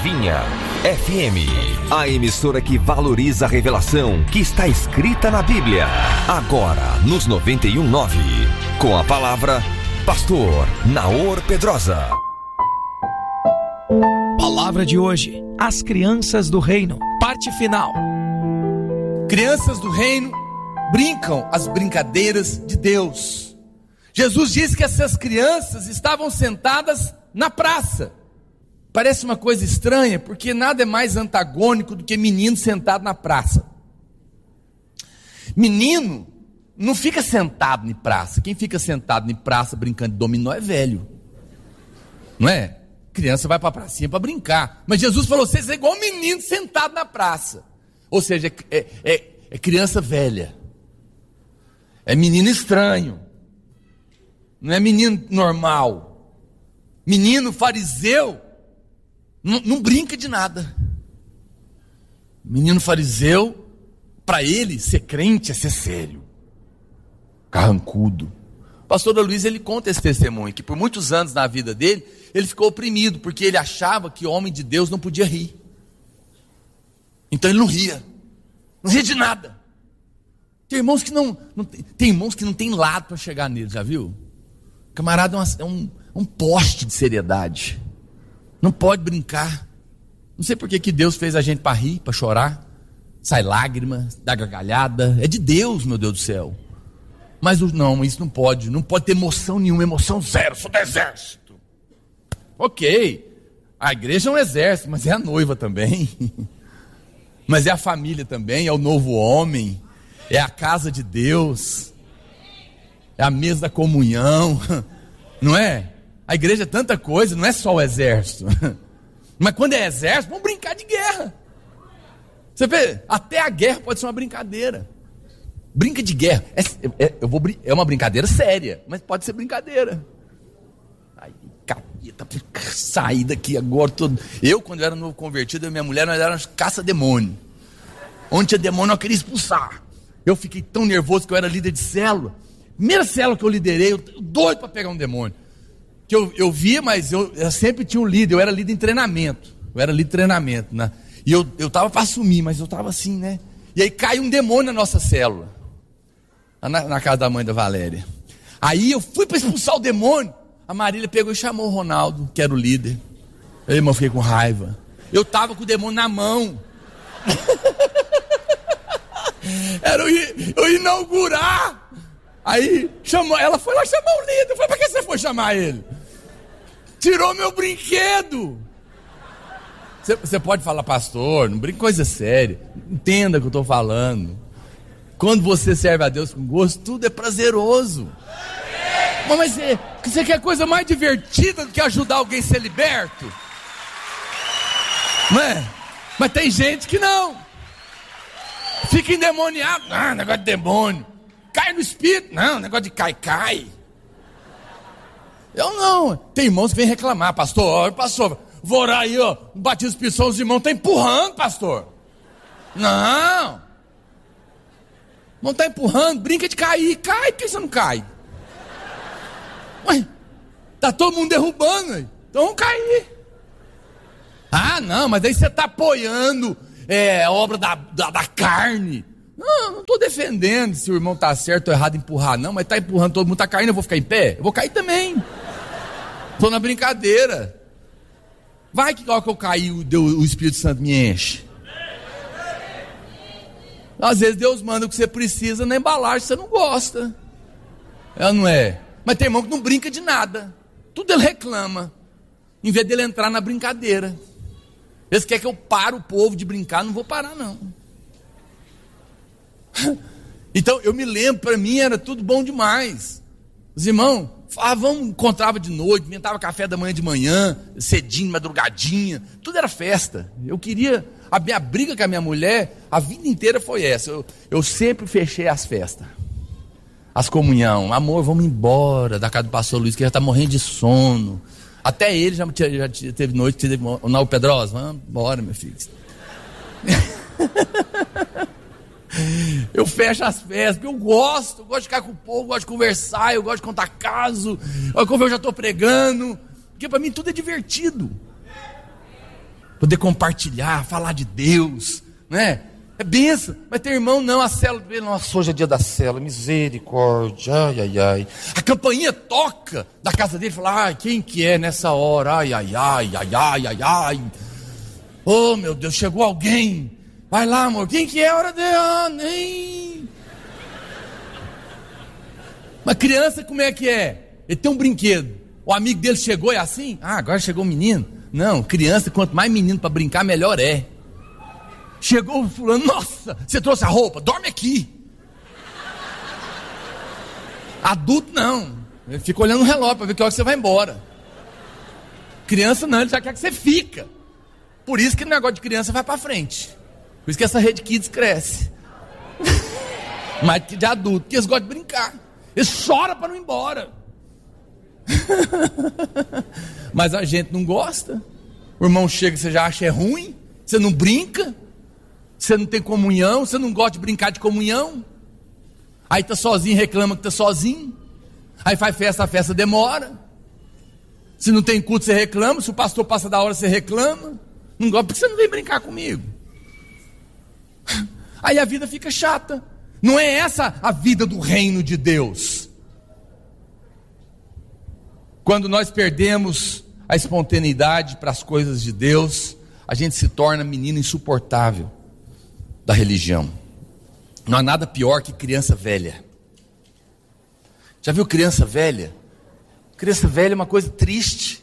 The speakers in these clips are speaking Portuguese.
Adivinha FM, a emissora que valoriza a revelação que está escrita na Bíblia. Agora nos 91.9, com a palavra Pastor Naor Pedrosa. Palavra de hoje: as crianças do reino, parte final. Crianças do reino brincam as brincadeiras de Deus. Jesus disse que essas crianças estavam sentadas na praça. Parece uma coisa estranha, porque nada é mais antagônico do que menino sentado na praça. Menino não fica sentado em praça. Quem fica sentado em praça brincando de dominó é velho, não é? Criança vai para a pracinha para brincar. Mas Jesus falou: vocês é igual um menino sentado na praça. Ou seja, é criança velha. É menino estranho. Não é menino normal. Menino fariseu não brinca de nada. Menino fariseu, para ele, ser crente é ser sério, carrancudo. O pastor Luiz, ele conta esse testemunho, que por muitos anos na vida dele, ele ficou oprimido, porque ele achava que homem de Deus não podia rir. Então ele não ria de nada. Tem irmãos que tem irmãos que não tem lado para chegar nele, já viu? O camarada é um poste de seriedade. Não pode brincar. Não sei por que Deus fez a gente para rir, para chorar. Sai lágrima, dá gargalhada. É de Deus, meu Deus do céu. Mas não, isso não pode. Não pode ter emoção nenhuma, emoção zero. Sou do exército. Ok, a igreja é um exército, mas é a noiva também. Mas é a família também, é o novo homem. É a casa de Deus. É a mesa da comunhão. Não é? A igreja é tanta coisa, não é só o exército. Mas quando é exército, vamos brincar de guerra. Você vê, até a guerra pode ser uma brincadeira. Brinca de guerra. É uma brincadeira séria, mas pode ser brincadeira. Ai, capeta, sair daqui agora. Eu, quando eu era novo convertido, eu e minha mulher, nós éramos caça-demônio. Onde tinha demônio, eu queria expulsar. Eu fiquei tão nervoso que eu era líder de célula. Primeira célula que eu liderei, eu doido para pegar um demônio. Que eu via, mas eu sempre tinha um líder. Eu era líder em treinamento. Né? E eu estava para assumir, mas eu estava assim, né? E aí caiu um demônio na nossa célula, na casa da mãe da Valéria. Aí eu fui para expulsar o demônio. A Marília pegou e chamou o Ronaldo, que era o líder. Eu, irmão, fiquei com raiva. Eu estava com o demônio na mão. Era eu inaugurar. Aí ela foi lá chamar o líder. Eu falei: para que você foi chamar ele? Tirou meu brinquedo. Você pode falar: pastor, não brinca coisa séria. Entenda o que eu estou falando. Quando você serve a Deus com gosto, tudo é prazeroso. Mas você quer coisa mais divertida do que ajudar alguém a ser liberto? Não é? Mas tem gente que não. Fica endemoniado. Ah, negócio de demônio. Cai no espírito. Não, negócio de cai. Eu não. Tem irmãos que vêm reclamar: pastor, vou orar aí, ó, um batismo do Espírito Santo, os irmãos estão empurrando, pastor. Não. Não está empurrando, brinca de cair. Cai, por que você não cai? Ué, tá todo mundo derrubando, então vamos cair. Ah, não, mas aí você está apoiando a obra da carne. Não estou defendendo se o irmão está certo ou errado em empurrar, não, mas está empurrando, todo mundo está caindo, eu vou ficar em pé? Eu vou cair também. Estou na brincadeira. Vai que logo que eu caí, o Espírito Santo me enche. Às vezes Deus manda o que você precisa na embalagem, você não gosta. Ela não é. Mas tem irmão que não brinca de nada. Tudo ele reclama. Em vez dele entrar na brincadeira. Eles querem que eu pare o povo de brincar, não vou parar não. Então eu me lembro, para mim era tudo bom demais. Os irmãos vamos, encontrava de noite, inventava café da manhã de manhã, cedinho, madrugadinha, tudo era festa. Eu queria, a minha briga com a minha mulher, a vida inteira foi essa. Eu sempre fechei as festas, as comunhão. Amor, vamos embora da casa do pastor Luiz, que já está morrendo de sono. Até ele já teve noite, teve Naor Pedrosa, vamos embora, meu filho. Eu fecho as festas, porque eu gosto de ficar com o povo, gosto de conversar, eu gosto de contar caso, como eu já estou pregando, porque para mim tudo é divertido. poder compartilhar, falar de Deus, né? É bênção. Mas tem irmão, não, a célula, nossa, hoje é dia da célula, misericórdia, ai, ai, ai. A campainha toca da casa dele, fala, ai, quem que é nessa hora? Ai, ai, ai, ai, ai, ai, ai. Oh, meu Deus, chegou alguém. Vai lá, amor, quem que é a hora dele? Ah, nem. Mas criança, como é que é? Ele tem um brinquedo. O amigo dele chegou, é assim? Ah, agora chegou o menino. Não, criança, quanto mais menino para brincar, melhor é. Chegou o fulano, nossa, você trouxe a roupa? Dorme aqui. Adulto não. Ele fica olhando o relógio para ver que hora você vai embora. Criança não, ele já quer que você fica. Por isso que o negócio de criança vai para frente. Por isso que essa rede kids cresce. Mais que de adulto, porque eles gostam de brincar. Eles choram para não ir embora. Mas a gente não gosta. O irmão chega, você já acha ruim. Você não brinca. Você não tem comunhão. Você não gosta de brincar de comunhão. Aí tá sozinho, reclama que tá sozinho. Aí faz festa, a festa demora. Se não tem culto, você reclama. Se o pastor passa da hora, você reclama. Não gosta porque você não vem brincar comigo. Aí a vida fica chata. Não é essa a vida do reino de Deus. Quando nós perdemos a espontaneidade para as coisas de Deus, a gente se torna menino insuportável da religião. Não há nada pior que criança velha. Já viu criança velha? Criança velha é uma coisa triste.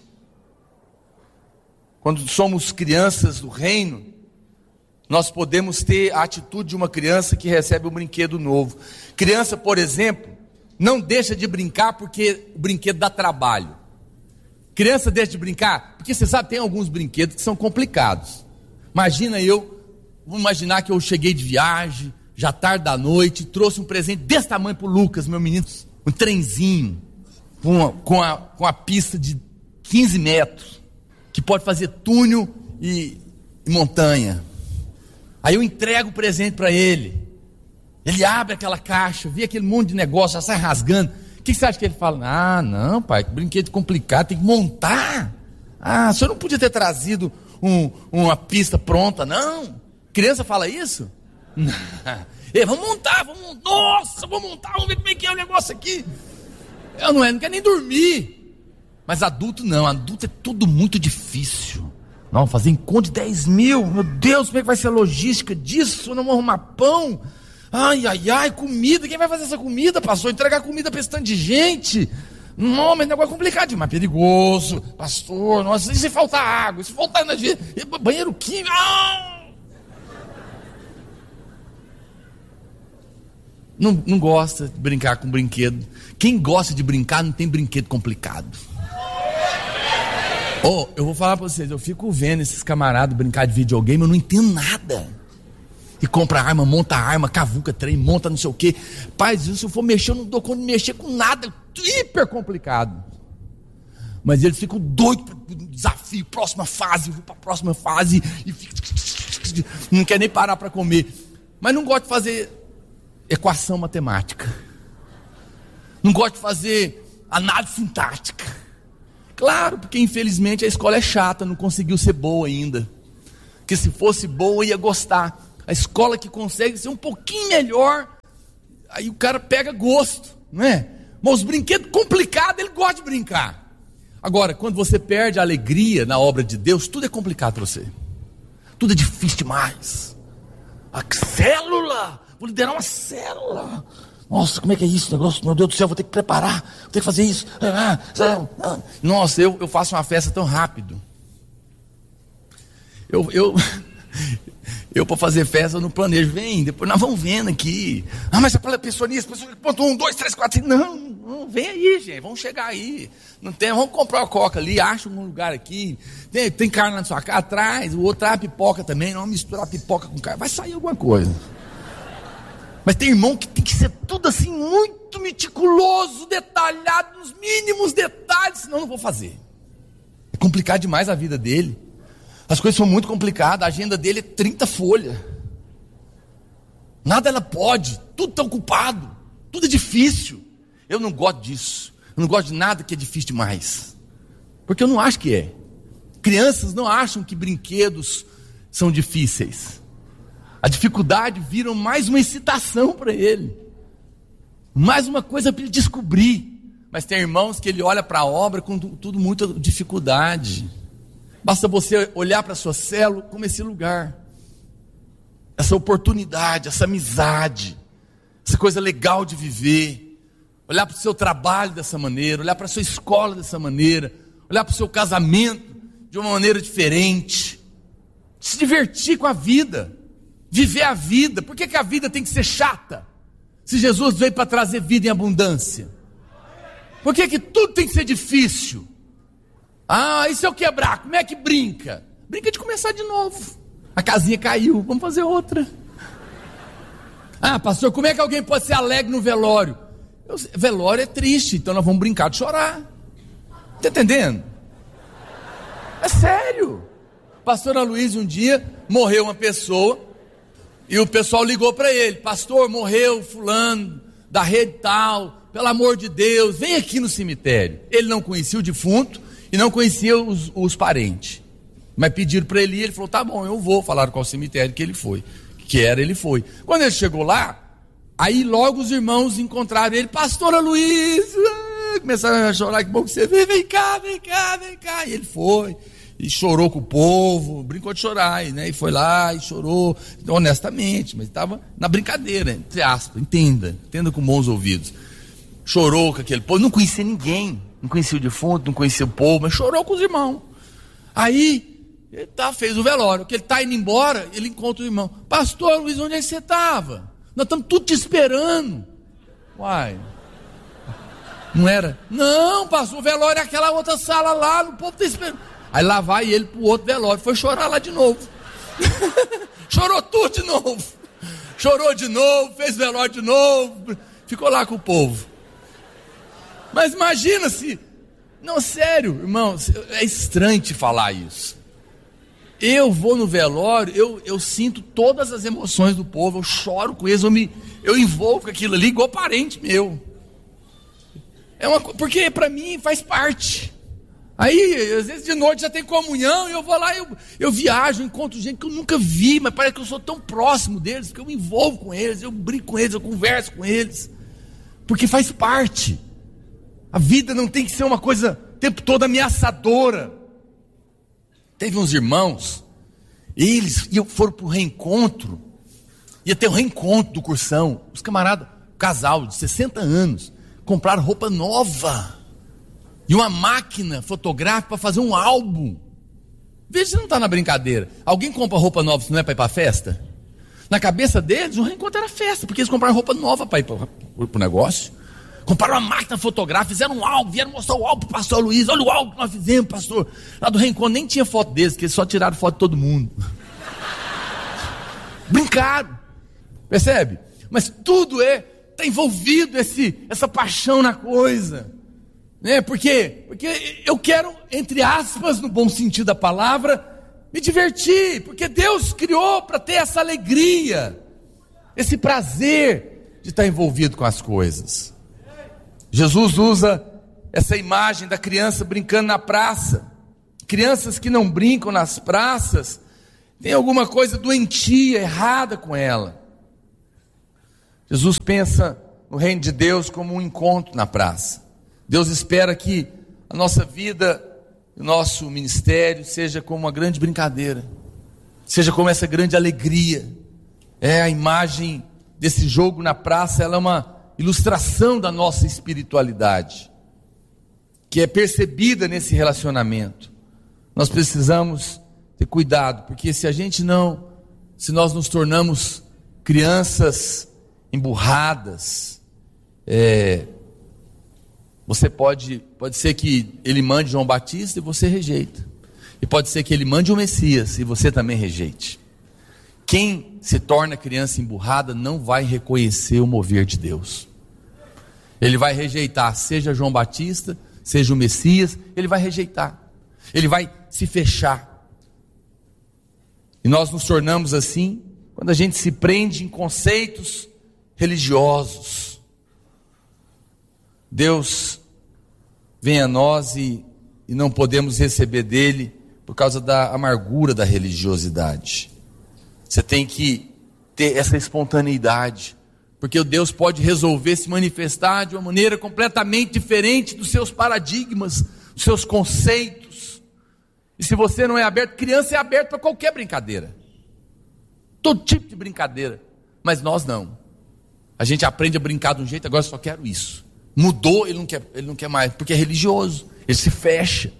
Quando somos crianças do reino, nós podemos ter a atitude de uma criança que recebe um brinquedo novo. Criança, por exemplo, não deixa de brincar porque o brinquedo dá trabalho. Criança deixa de brincar porque você sabe, tem alguns brinquedos que são complicados. Vamos imaginar que eu cheguei de viagem, já tarde da noite, trouxe um presente desse tamanho para o Lucas, meu menino, um trenzinho, com a pista de 15 metros, que pode fazer túnel e montanha. Aí eu entrego o presente para ele. Ele abre aquela caixa, vê aquele monte de negócio, já sai rasgando. O que você acha que ele fala? Ah, não, pai, que brinquedo complicado, tem que montar. Ah, o senhor não podia ter trazido uma pista pronta, não? Criança fala isso? Vamos montar, nossa, vamos montar, vamos ver como é que é o negócio aqui. Eu não quero nem dormir. Mas adulto não, adulto é tudo muito difícil. Não, fazer encontro de 10 mil, meu Deus, como é que vai ser a logística disso? Não vou arrumar pão. Ai, ai, ai, comida, quem vai fazer essa comida, pastor? Entregar comida para esse tanto de gente? Não, mas o negócio é complicado demais, perigoso, pastor, nossa, e se faltar água, se faltar energia, banheiro químico, não gosta de brincar com brinquedo. Quem gosta de brincar não tem brinquedo complicado. Eu vou falar para vocês, eu fico vendo esses camaradas brincar de videogame, eu não entendo nada. E compra arma, monta arma, cavuca trem, monta não sei o que. Pai, se eu for mexer, eu não dou conta de mexer com nada, hiper complicado. Mas eles ficam doidos para o desafio, próxima fase, eu vou para a próxima fase, e não quer nem parar para comer. Mas não gosta de fazer equação matemática. Não gosta de fazer análise sintática. Claro, porque infelizmente a escola é chata, não conseguiu ser boa ainda. Porque se fosse boa, ia gostar. A escola que consegue ser um pouquinho melhor, aí o cara pega gosto, não é? Mas os brinquedos complicados, ele gosta de brincar. Agora, quando você perde a alegria na obra de Deus, tudo é complicado para você. Tudo é difícil demais. A célula, vou liderar uma célula. Nossa, como é que é isso, negócio? Meu Deus do céu, vou ter que preparar, vou ter que fazer isso. Nossa, eu faço uma festa tão rápido. Eu para fazer festa, eu não planejo. Vem, depois nós vamos vendo aqui. Ah, mas a pessoa nisso, a pessoa ponto 1, 2, 3, 4, 5. Não, vem aí, gente, vamos chegar aí. Não tem, vamos comprar uma coca ali, acha um lugar aqui. Tem carne na sua casa, atrás, o outro traz pipoca também. Não, misturar pipoca com carne, vai sair alguma coisa. Mas tem irmão que tem que ser tudo assim, muito meticuloso, detalhado, nos mínimos detalhes, senão eu não vou fazer. É complicado demais a vida dele. As coisas são muito complicadas, a agenda dele é 30 folhas. Nada ela pode, tudo está ocupado, tudo é difícil. Eu não gosto disso, eu não gosto de nada que é difícil demais. Porque eu não acho que é. Crianças não acham que brinquedos são difíceis. A dificuldade vira mais uma excitação para ele, mais uma coisa para ele descobrir. Mas tem irmãos que ele olha para a obra com tudo muita dificuldade. Basta você olhar para a sua célula como esse lugar, essa oportunidade, essa amizade, essa coisa legal de viver. Olhar para o seu trabalho dessa maneira, olhar para a sua escola dessa maneira, olhar para o seu casamento de uma maneira diferente, se divertir com a vida, viver a vida. Por que a vida tem que ser chata, se Jesus veio para trazer vida em abundância? Por que tudo tem que ser difícil? E se eu quebrar, como é que brinca? Brinca de começar de novo. A casinha caiu, vamos fazer outra. Pastor, como é que alguém pode ser alegre no velório? Velório é triste, então nós vamos brincar de chorar. Está entendendo? É sério. Pastora Luiz, um dia morreu uma pessoa e o pessoal ligou para ele: pastor, morreu fulano da rede tal, pelo amor de Deus, vem aqui no cemitério. Ele não conhecia o defunto e não conhecia os parentes, mas pediram para ele ir. Ele falou: tá bom, eu vou. Falaram qual cemitério que ele foi, ele foi. Quando ele chegou lá, aí logo os irmãos encontraram ele: pastora Luiz, começaram a chorar: que bom que você veio, vem cá. E ele foi e chorou com o povo, brincou de chorar, né? E foi lá e chorou, honestamente, mas estava na brincadeira, entre aspas, entenda com bons ouvidos. Chorou com aquele povo, não conhecia ninguém, não conhecia o defunto, não conhecia o povo, mas chorou com os irmãos. Aí ele fez o velório. Que ele está indo embora, ele encontra o irmão: pastor Luiz, onde é que você estava? Nós estamos tudo te esperando. Uai, não era? Não, pastor, o velório é aquela outra sala lá, o povo está esperando. Aí lá vai ele para o outro velório, foi chorar lá de novo. Chorou tudo de novo. Chorou de novo, fez velório de novo, ficou lá com o povo. Mas imagina se... Não, sério, irmão, é estranho te falar isso. Eu vou no velório, eu sinto todas as emoções do povo, eu choro com eles, eu envolvo com aquilo ali igual parente meu. Porque para mim faz parte. Aí, às vezes de noite já tem comunhão, e eu vou lá, eu viajo, eu encontro gente que eu nunca vi, mas parece que eu sou tão próximo deles, porque eu me envolvo com eles, eu brinco com eles, eu converso com eles, porque faz parte. A vida não tem que ser uma coisa o tempo todo ameaçadora. Teve uns irmãos, eles foram para o reencontro, ia ter o reencontro do cursão, os camaradas, casal de 60 anos, compraram roupa nova, e uma máquina fotográfica para fazer um álbum. Veja se não está na brincadeira. Alguém compra roupa nova se não é para ir para a festa? Na cabeça deles, o reencontro era festa, porque eles compraram roupa nova para ir para o negócio. Compraram uma máquina fotográfica, fizeram um álbum, vieram mostrar o álbum para o pastor Luiz. Olha o álbum que nós fizemos, pastor. Lá do reencontro nem tinha foto deles, porque eles só tiraram foto de todo mundo. Brincaram, percebe? Mas tudo está envolvido essa paixão na coisa. Por quê? Porque eu quero, entre aspas, no bom sentido da palavra, me divertir, porque Deus criou para ter essa alegria, esse prazer de estar envolvido com as coisas. Jesus usa essa imagem da criança brincando na praça. Crianças que não brincam nas praças, tem alguma coisa doentia, errada com ela. Jesus pensa no reino de Deus como um encontro na praça. Deus espera que a nossa vida, o nosso ministério seja como uma grande brincadeira, seja como essa grande alegria. A imagem desse jogo na praça, ela é uma ilustração da nossa espiritualidade, que é percebida nesse relacionamento. Nós precisamos ter cuidado, porque se nós nos tornamos crianças emburradas, você pode ser que ele mande João Batista e você rejeita, e pode ser que ele mande o Messias e você também rejeite. Quem se torna criança emburrada não vai reconhecer o mover de Deus. Ele vai rejeitar, seja João Batista, seja o Messias, ele vai rejeitar, ele vai se fechar. E nós nos tornamos assim quando a gente se prende em conceitos religiosos. Deus vem a nós e não podemos receber dele, por causa da amargura da religiosidade. Você tem que ter essa espontaneidade, porque o Deus pode resolver se manifestar de uma maneira completamente diferente dos seus paradigmas, dos seus conceitos. E se você não é aberto, criança é aberto para qualquer brincadeira, todo tipo de brincadeira, mas nós não. A gente aprende a brincar de um jeito, agora eu só quero isso. Mudou, ele não quer mais, porque é religioso, ele se fecha,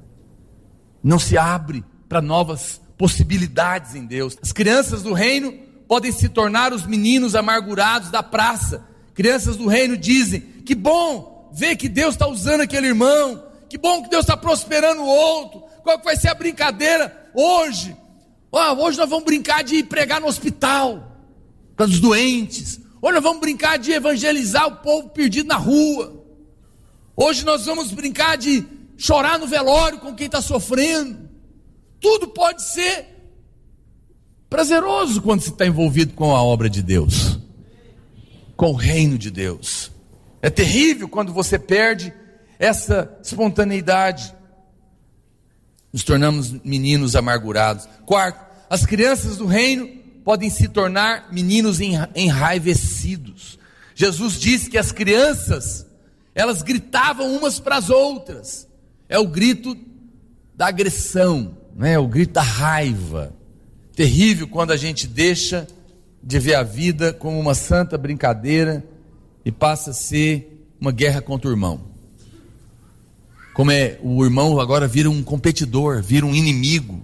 não se abre para novas possibilidades em Deus. As crianças do reino podem se tornar os meninos amargurados da praça. Crianças do reino dizem: que bom ver que Deus está usando aquele irmão, que bom que Deus está prosperando o outro. Qual que vai ser a brincadeira hoje? Hoje nós vamos brincar de ir pregar no hospital para os doentes. Hoje nós vamos brincar de evangelizar o povo perdido na rua. Hoje nós vamos brincar de chorar no velório com quem está sofrendo. Tudo pode ser prazeroso quando se está envolvido com a obra de Deus, com o reino de Deus. É terrível quando você perde essa espontaneidade. Nos tornamos meninos amargurados. Quarto, as crianças do reino podem se tornar meninos enraivecidos. Jesus disse que as crianças, elas gritavam umas para as outras. É o grito da agressão, é o grito da raiva. Terrível quando a gente deixa de ver a vida como uma santa brincadeira e passa a ser uma guerra contra o irmão. Como o irmão agora vira um competidor, vira um inimigo.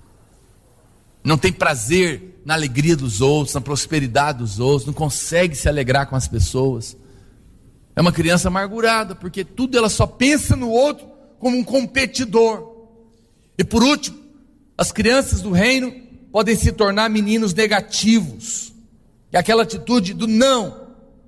Não tem prazer na alegria dos outros, na prosperidade dos outros, não consegue se alegrar com as pessoas. É uma criança amargurada, porque tudo ela só pensa no outro como um competidor. E por último, as crianças do reino podem se tornar meninos negativos. É aquela atitude do não.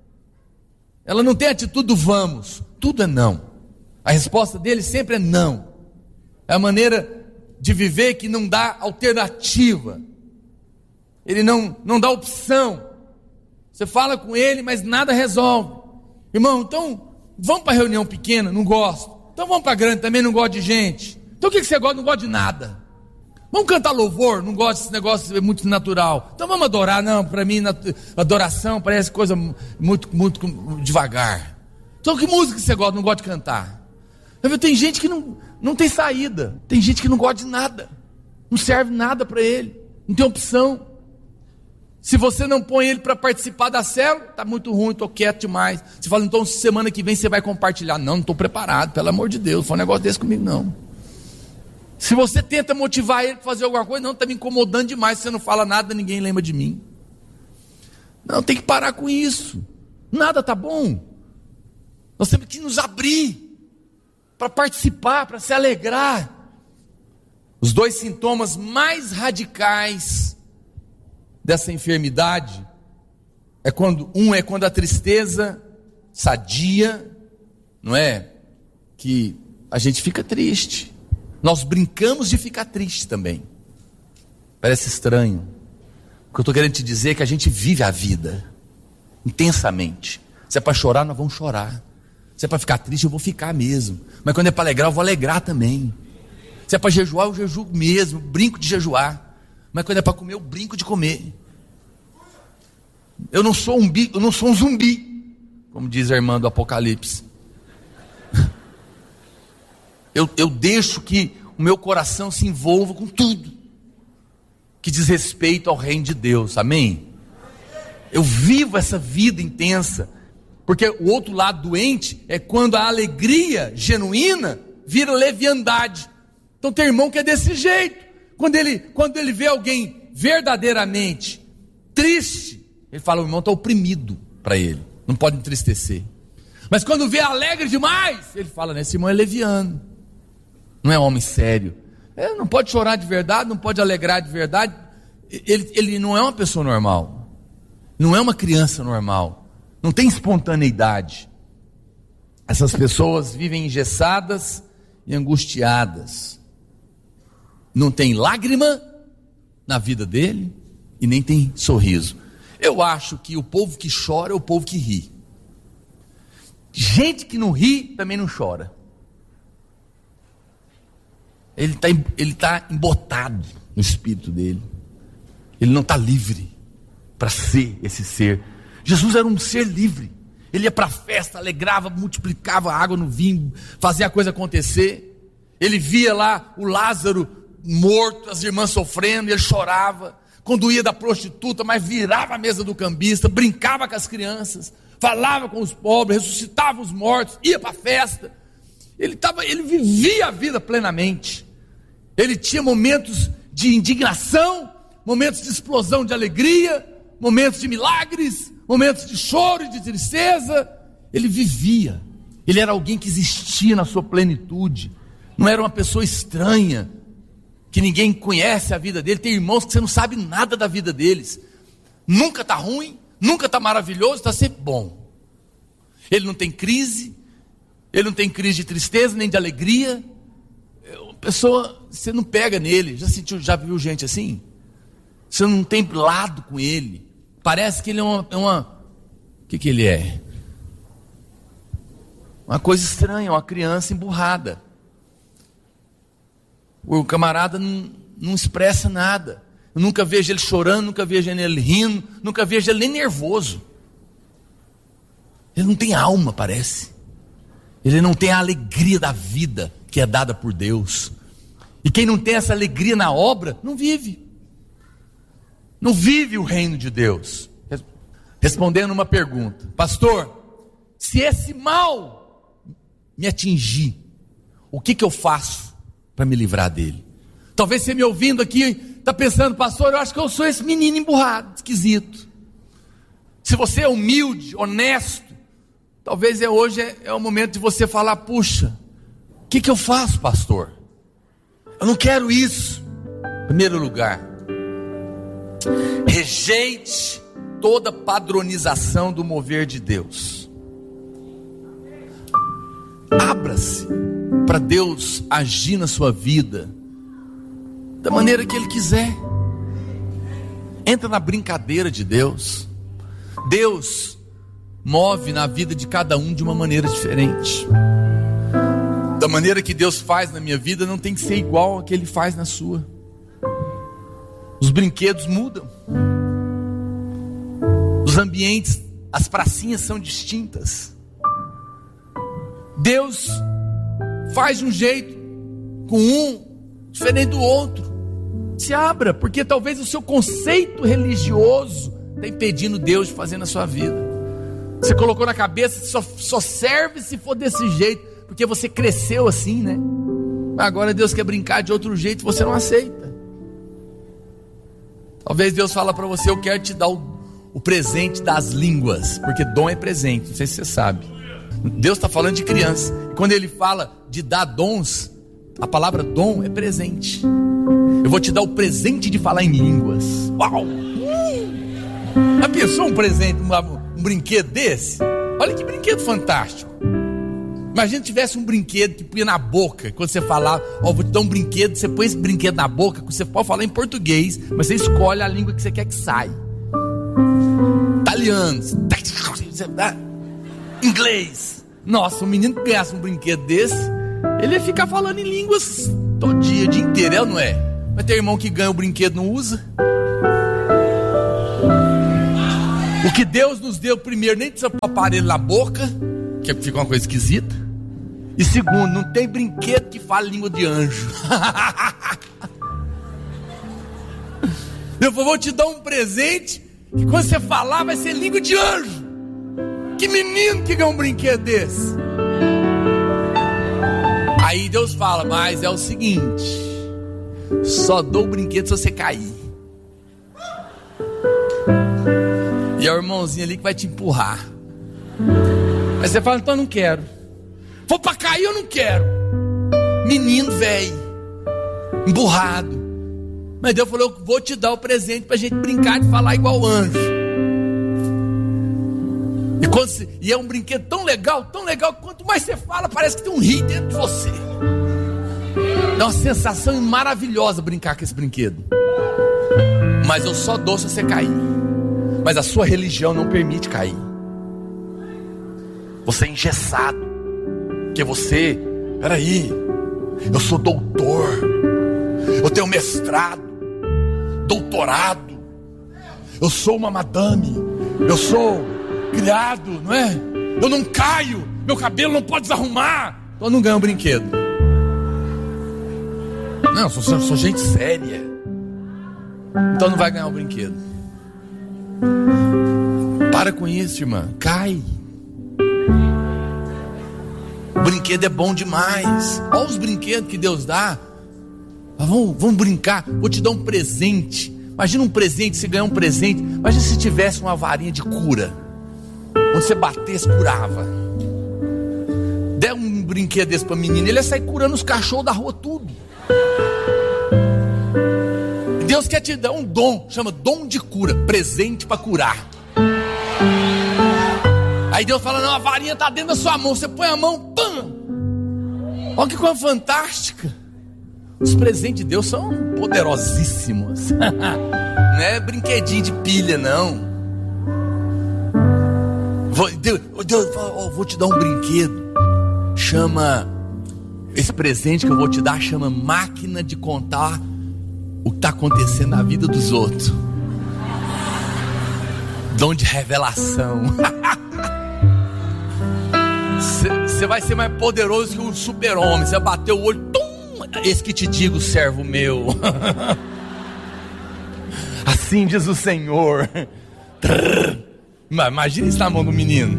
Ela não tem a atitude do vamos, tudo é não. A resposta dele sempre é não. É a maneira de viver que não dá alternativa. Ele não dá opção. Você fala com ele, mas nada resolve. Irmão, então vamos para a reunião pequena, não gosto. Então vamos para a grande, também não gosto de gente. Então o que você gosta? Não gosto de nada. Vamos cantar louvor, não gosto desse negócio, é muito natural. Então vamos adorar. Não, para mim adoração parece coisa muito devagar. Então que música você gosta? Não gosta de cantar. Tem gente que não tem saída. Tem gente que não gosta de nada. Não serve nada para ele. Não tem opção. Se você não põe ele para participar da célula, está muito ruim, estou quieto demais. Você fala, então semana que vem você vai compartilhar. Não estou preparado, pelo amor de Deus, não foi um negócio desse comigo não. Se você tenta motivar ele para fazer alguma coisa, não, está me incomodando demais, se você não fala nada, ninguém lembra de mim. Não, tem que parar com isso. Nada está bom. Nós temos que nos abrir para participar, para se alegrar. Os dois sintomas mais radicais dessa enfermidade é quando a tristeza sadia, não é? Que a gente fica triste. Nós brincamos de ficar triste também. Parece estranho. O que eu estou querendo te dizer é que a gente vive a vida intensamente. Se é para chorar, nós vamos chorar. Se é para ficar triste, eu vou ficar mesmo. Mas quando é para alegrar, eu vou alegrar também. Se é para jejuar, eu jejuo mesmo, brinco de jejuar. Mas quando é para comer, eu brinco de comer. Eu não sou um zumbi, como diz a irmã do Apocalipse. Eu deixo que o meu coração se envolva com tudo que diz respeito ao reino de Deus, amém? Eu vivo essa vida intensa, porque o outro lado doente é quando a alegria genuína vira leviandade. Então tem irmão que é desse jeito, quando ele vê alguém verdadeiramente triste, ele fala, o irmão está oprimido para ele, não pode entristecer. Mas quando vê alegre demais, ele fala, esse irmão é leviano, não é homem sério, ele não pode chorar de verdade, não pode alegrar de verdade, ele não é uma pessoa normal, não é uma criança normal, não tem espontaneidade. Essas pessoas vivem engessadas e angustiadas, não tem lágrima na vida dele e nem tem sorriso. Eu acho que o povo que chora é o povo que ri. Gente que não ri também não chora. Ele está embotado no espírito dele. Ele não está livre para ser esse ser. Jesus era um ser livre. Ele ia para a festa, alegrava, multiplicava a água no vinho, fazia a coisa acontecer. Ele via lá o Lázaro morto, as irmãs sofrendo, ele chorava. Quando ia da prostituta, mas virava a mesa do cambista, brincava com as crianças, falava com os pobres, ressuscitava os mortos, ia para a festa. Ele vivia a vida plenamente. Ele tinha momentos de indignação, momentos de explosão de alegria, momentos de milagres, momentos de choro e de tristeza. Ele vivia. Ele era alguém que existia na sua plenitude. Não era uma pessoa estranha, que ninguém conhece a vida dele. Tem irmãos que você não sabe nada da vida deles. Nunca está ruim, nunca está maravilhoso, está sempre bom. Ele não tem crise, ele não tem crise de tristeza, nem de alegria. Uma pessoa, você não pega nele. Já viu gente assim? Você não tem lado com ele. Parece que ele é o que ele é? Uma coisa estranha, uma criança emburrada. O camarada não expressa nada. Eu nunca vejo ele chorando, nunca vejo ele rindo, nunca vejo ele nem nervoso. Ele não tem alma, parece. Ele não tem a alegria da vida que é dada por Deus. E quem não tem essa alegria na obra, não vive. Não vive o reino de Deus. Respondendo uma pergunta: pastor, se esse mal me atingir, o que eu faço para me livrar dele? Talvez você me ouvindo aqui está pensando: pastor, eu acho que eu sou esse menino emburrado, esquisito. Se você é humilde, honesto, talvez hoje é o momento de você falar: puxa, o que eu faço, pastor? Eu não quero isso. Em primeiro lugar, rejeite toda padronização do mover de Deus. Abra-se para Deus agir na sua vida da maneira que Ele quiser. Entra na brincadeira de Deus. Deus move na vida de cada um de uma maneira diferente. Da maneira que Deus faz na minha vida não tem que ser igual a que Ele faz na sua. Os brinquedos mudam. Os ambientes, as pracinhas são distintas. Deus faz de um jeito com um diferente do outro. Se abra, porque talvez o seu conceito religioso está impedindo Deus de fazer na sua vida. Você colocou na cabeça que só serve se for desse jeito, porque você cresceu assim, né? Agora Deus quer brincar de outro jeito e você não aceita. Talvez Deus fala para você: eu quero te dar o presente das línguas, porque dom é presente, não sei se você sabe. Deus está falando de criança. E quando Ele fala de dar dons, a palavra dom é presente. Eu vou te dar o presente de falar em línguas. Uau! Já pensou um presente, um brinquedo desse? Olha que brinquedo fantástico. Imagina se tivesse um brinquedo que punha na boca. Quando você falar: vou te dar um brinquedo, você põe esse brinquedo na boca. Você pode falar em português, mas você escolhe a língua que você quer que saia. Italiano, inglês. Nossa, um menino que ganhasse um brinquedo desse, ele ia ficar falando em línguas todo dia, o dia inteiro, é ou não é? Mas tem irmão que ganha o brinquedo e não usa. O que Deus nos deu, primeiro, nem precisa pôr aparelho na boca, que fica uma coisa esquisita. E segundo, não tem brinquedo que fala língua de anjo. Eu vou te dar um presente que quando você falar vai ser língua de anjo. Que menino que ganha um brinquedo desse? Aí Deus fala: mas é o seguinte, só dou o brinquedo se você cair. E é o irmãozinho ali que vai te empurrar. Aí você fala: então eu não quero. For para cair, eu não quero. Menino velho, emburrado. Mas Deus falou: eu vou te dar o presente para a gente brincar de falar igual anjo. E é um brinquedo tão legal, que quanto mais você fala, parece que tem um rio dentro de você. Dá uma sensação maravilhosa brincar com esse brinquedo. Mas eu só dou se você cair. Mas a sua religião não permite cair. Você é engessado. Porque você, peraí, Eu sou doutor, eu tenho mestrado, doutorado, eu sou uma madame, eu sou criado, não é? Eu não caio, meu cabelo não pode desarrumar, então eu não ganho um brinquedo. Não, sou gente séria, então não vai ganhar um brinquedo. Para com isso, irmã, cai. O brinquedo é bom demais. Olha os brinquedos que Deus dá. Vamos brincar. Vou te dar um presente. Imagina um presente, você ganhar um presente. Imagina se tivesse uma varinha de cura, onde você batesse, curava. Der um brinquedo desse para menino, ele ia sair curando os cachorros da rua, tudo. Deus quer te dar um dom, chama dom de cura, presente para curar. Aí Deus fala, não, a varinha está dentro da sua mão. Você põe a mão, pam! Olha que coisa fantástica. Os presentes de Deus são poderosíssimos. Não é brinquedinho de pilha, não. Vou te dar um brinquedo. Esse presente que eu vou te dar chama máquina de contar o que está acontecendo na vida dos outros. Dom de revelação. Você vai ser mais poderoso que um super-homem. Você vai bater o olho, tum, eis que te digo, servo meu. Assim diz o Senhor. Imagina isso na mão do menino.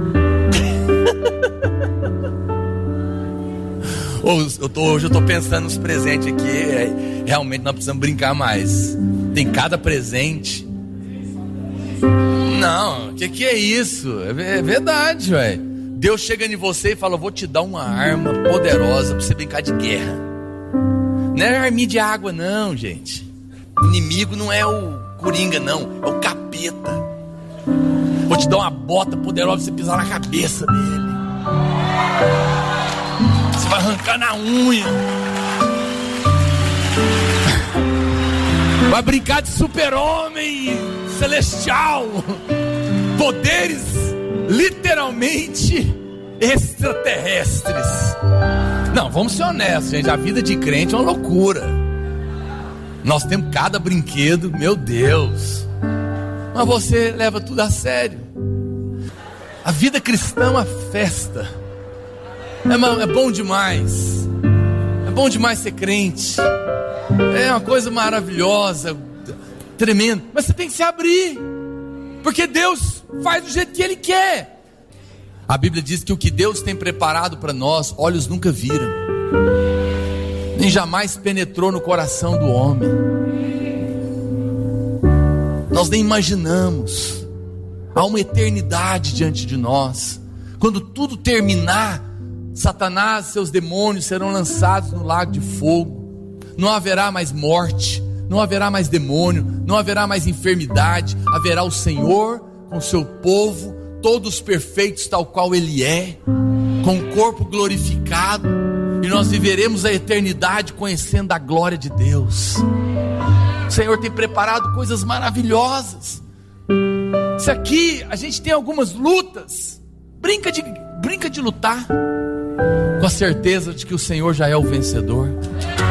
Hoje eu estou pensando nos presentes aqui. Realmente nós precisamos brincar mais. Tem cada presente. Não, o que é isso? É verdade, ué. Deus chega em você e fala, vou te dar uma arma poderosa para você brincar de guerra. Não é arminha de água não, gente. O inimigo não é o coringa não, é o capeta. Vou te dar uma bota poderosa para você pisar na cabeça dele. Você vai arrancar na unha. Vai brincar de super-homem celestial. Poderes literalmente extraterrestres. Não, vamos ser honestos, gente. A vida de crente é uma loucura. Nós temos cada brinquedo, meu Deus. Mas você leva tudo a sério. A vida cristã é uma festa. É bom demais. É bom demais ser crente. É uma coisa maravilhosa, tremenda. Mas você tem que se abrir, porque Deus faz do jeito que Ele quer. A Bíblia diz que o que Deus tem preparado para nós, olhos nunca viram, nem jamais penetrou no coração do homem. Nós nem imaginamos. Há uma eternidade diante de nós. Quando tudo terminar, Satanás e seus demônios serão lançados no lago de fogo. Não haverá mais morte, não haverá mais demônio, não haverá mais enfermidade. Haverá o Senhor com seu povo, todos perfeitos tal qual Ele é, com o corpo glorificado, e nós viveremos a eternidade conhecendo a glória de Deus. O Senhor tem preparado coisas maravilhosas. Se aqui a gente tem algumas lutas, brinca de lutar, com a certeza de que o Senhor já é o vencedor.